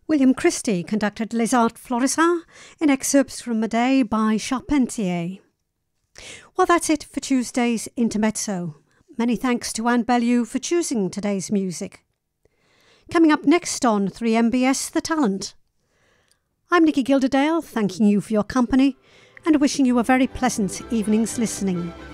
William Christie conducted Les Arts Florissants in excerpts from Médée by Charpentier. Well, that's it for Tuesday's Intermezzo. Many thanks to Anne Bellew for choosing today's music. Coming up next on 3MBS The Talent. I'm Nikki Gilderdale, thanking you for your company and wishing you a very pleasant evening's listening.